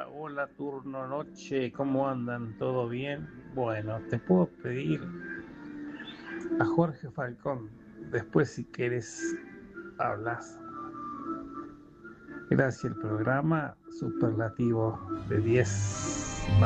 hola turno noche, ¿cómo andan? ¿Todo bien? Bueno, te puedo pedir a Jorge Falcón, después si quieres hablas. Gracias, el programa superlativo de 10.